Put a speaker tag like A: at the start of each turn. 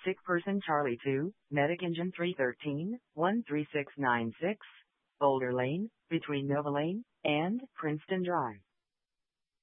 A: Sick person Charlie 2, Medic Engine 313, 13696, Boulder Lane, between Nova Lane and Princeton Drive.